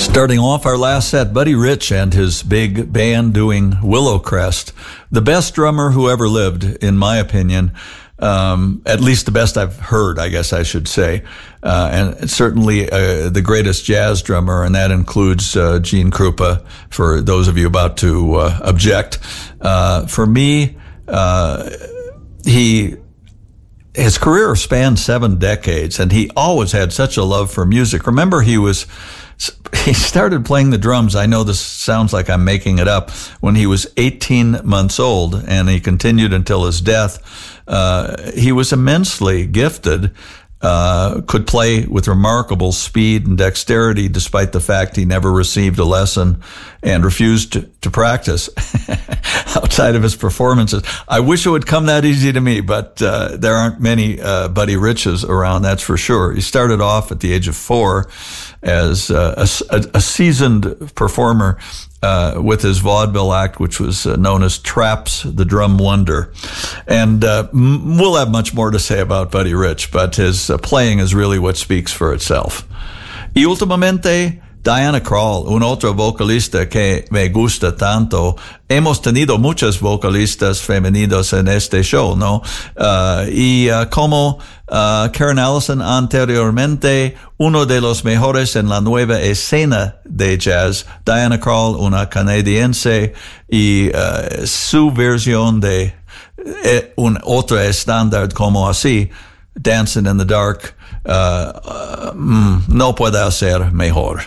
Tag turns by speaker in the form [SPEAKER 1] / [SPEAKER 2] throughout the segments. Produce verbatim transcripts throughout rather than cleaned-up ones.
[SPEAKER 1] Starting off our last set, Buddy Rich and his big band doing Willow Crest. The best drummer who ever lived, in my opinion. Um, at least the best I've heard, I guess I should say. Uh, and certainly uh, the greatest jazz drummer, and that includes uh, Gene Krupa, for those of you about to uh, object. Uh, for me, uh, he... His career spanned seven decades, and he always had such a love for music. Remember, he was, he started playing the drums. I know this sounds like I'm making it up, when he was eighteen months old, and he continued until his death. Uh, he was immensely gifted, uh, could play with remarkable speed and dexterity, despite the fact he never received a lesson and refused to, to practice outside of his performances. I wish it would come that easy to me, but uh, there aren't many uh, Buddy Riches around, that's for sure. He started off at the age of four as uh, a, a seasoned performer uh, with his vaudeville act, which was uh, known as Traps the Drum Wonder. And uh, m- we'll have much more to say about Buddy Rich, but his uh, playing is really what speaks for itself. Y últimamente, Diana Krall, un otro vocalista que me gusta tanto. Hemos tenido muchas vocalistas femeninos en este show, ¿no? Uh, y uh, como uh, Karen Allison anteriormente, uno de los mejores en la nueva escena de jazz, Diana Krall, una canadiense, y uh, su versión de eh, un otro estándar como así, Dancing in the Dark, uh, uh, mm, no puede ser mejor.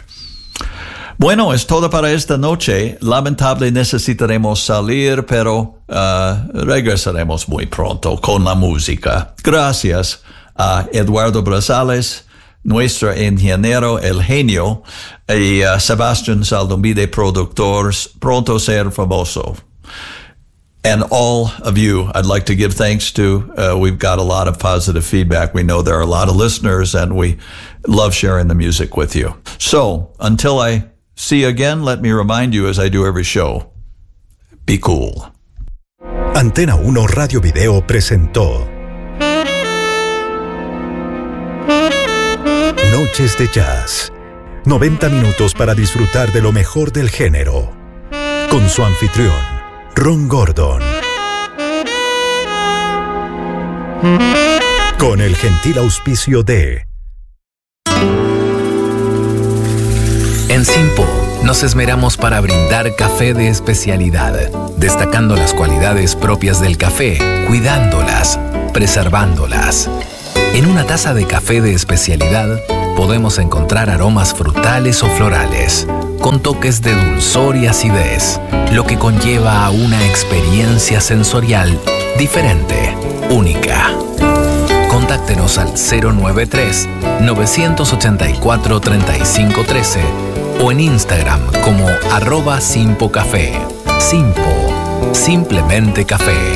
[SPEAKER 1] Bueno, es todo para esta noche. Lamentable necesitaremos salir, pero uh, regresaremos muy pronto con la música. Gracias a Eduardo Brazales, nuestro ingeniero El Genio, y a Sebastián Saldomide, productor, pronto ser famoso. And all of you, I'd like to give thanks to. Uh, we've got a lot of positive feedback. We know there are a lot of listeners, and we love sharing the music with you. So, until I see you again, let me remind you, as I do every show, be cool.
[SPEAKER 2] Antena uno Radio Video presentó Noches de Jazz. noventa minutos para disfrutar de lo mejor del género. Con su anfitrión, Ron Gordon. Con el gentil auspicio de
[SPEAKER 3] En Simpo nos esmeramos para brindar café de especialidad, destacando las cualidades propias del café, cuidándolas, preservándolas. En una taza de café de especialidad podemos encontrar aromas frutales o florales, con toques de dulzor y acidez, lo que conlleva a una experiencia sensorial diferente, única. Contáctenos al cero nueve tres, nueve ocho cuatro, tres cinco uno tres o en Instagram como arroba Simpo Café. Simpo, simplemente café.